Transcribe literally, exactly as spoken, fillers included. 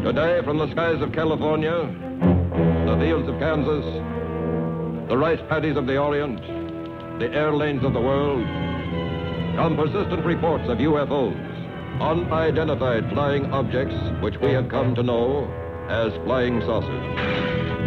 Today, from the skies of California, the fields of Kansas, the rice paddies of the Orient, the air lanes of the world, come persistent reports of U F Os, unidentified flying objects which we have come to know as flying saucers.